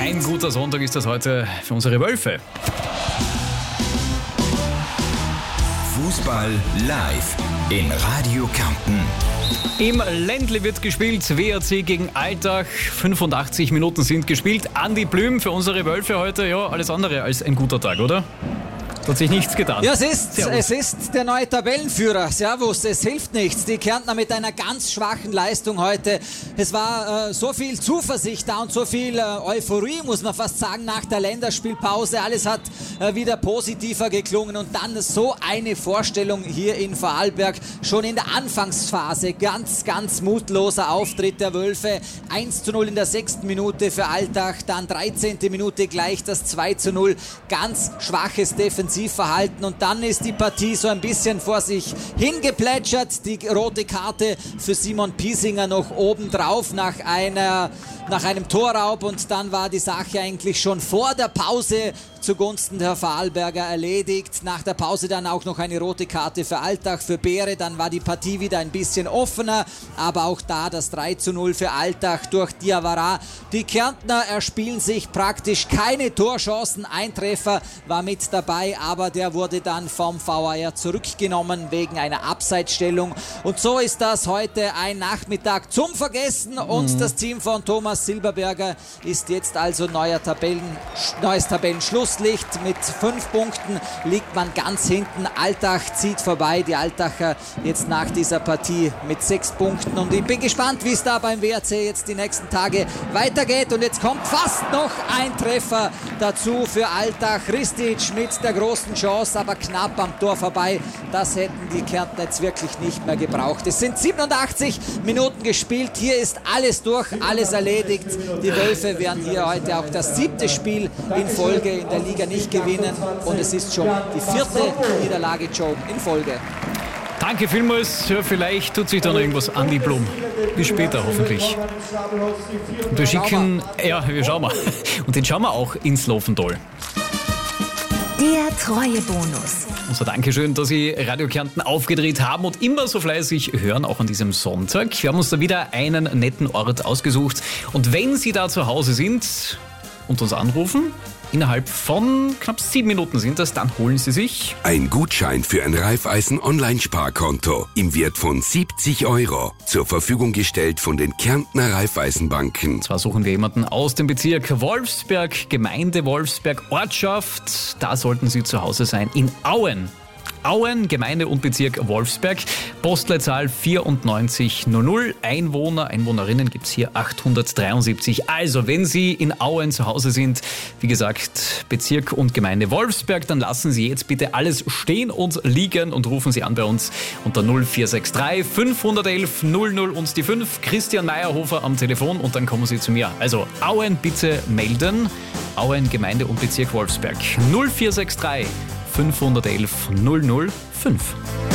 Ein guter Sonntag ist das heute für unsere Wölfe. Fußball live in Radio Kärnten. Im Ländle wird gespielt, WRC gegen Altach. 85 Minuten sind gespielt. Andi Blüm für unsere Wölfe heute, ja, alles andere als ein guter Tag, oder? Hat sich nichts getan. Ja, es ist der neue Tabellenführer. Servus, es hilft nichts. Die Kärntner mit einer ganz schwachen Leistung heute. Es war so viel Zuversicht da und so viel Euphorie, muss man fast sagen, nach der Länderspielpause. Alles hat wieder positiver geklungen und dann so eine Vorstellung hier in Vorarlberg. Schon in der Anfangsphase ganz, ganz mutloser Auftritt der Wölfe. 1:0 in der 6. Minute für Altach, dann 13. Minute gleich das 2:0. Ganz schwaches Defensivverhalten und dann ist die Partie so ein bisschen vor sich hingeplätschert. Die rote Karte für Simon Piesinger noch obendrauf nach einem Torraub und dann war die Sache eigentlich schon vor der Pause zugunsten der Vorarlberger erledigt. Nach der Pause dann auch noch eine rote Karte für Altach, für Beere. Dann war die Partie wieder ein bisschen offener, aber auch da das 3:0 für Altach durch Diawara. Die Kärntner erspielen sich praktisch keine Torchancen. Ein Treffer war mit dabei, aber der wurde dann vom VAR zurückgenommen wegen einer Abseitsstellung. Und so ist das heute ein Nachmittag zum Vergessen und das Team von Thomas Silberberger ist jetzt also neues Tabellenschlusslicht. Mit 5 Punkten liegt man ganz hinten. Altach zieht vorbei. Die Altacher jetzt nach dieser Partie mit 6 Punkten. Und ich bin gespannt, wie es da beim WRC jetzt die nächsten Tage weitergeht. Und jetzt kommt fast noch ein Treffer dazu für Altach. Ristic mit der großen Chance, aber knapp am Tor vorbei. Das hätten die Kärntner jetzt wirklich nicht mehr gebraucht. Es sind 87 Minuten gespielt. Hier ist alles durch, alles erledigt. Die Wölfe werden hier heute auch das 7. Spiel in Folge in der Liga nicht gewinnen und es ist schon die 4. Niederlage in Folge. Danke vielmals. Ja, vielleicht tut sich da noch irgendwas an die Blum. Bis später hoffentlich. Und wir schauen mal. Und den schauen wir auch ins Laufental. Der Treuebonus. Unser Dankeschön, dass Sie Radio Kärnten aufgedreht haben und immer so fleißig hören, auch an diesem Sonntag. Wir haben uns da wieder einen netten Ort ausgesucht. Und wenn Sie da zu Hause sind und uns anrufen, innerhalb von knapp 7 Minuten sind das, dann holen Sie sich ein Gutschein für ein Raiffeisen-Online-Sparkonto im Wert von 70 € zur Verfügung gestellt von den Kärntner Raiffeisenbanken. Zwar suchen wir jemanden aus dem Bezirk Wolfsberg, Gemeinde Wolfsberg, Ortschaft. Da sollten Sie zu Hause sein, in Auen. Auen, Gemeinde und Bezirk Wolfsberg, Postleitzahl 9400, Einwohnerinnen gibt es hier 873. Also, wenn Sie in Auen zu Hause sind, wie gesagt, Bezirk und Gemeinde Wolfsberg, dann lassen Sie jetzt bitte alles stehen und liegen und rufen Sie an bei uns unter 0463 511 00 und die 5. Christian Meyerhofer am Telefon und dann kommen Sie zu mir. Also, Auen bitte melden. Auen, Gemeinde und Bezirk Wolfsberg. 0463 511 005.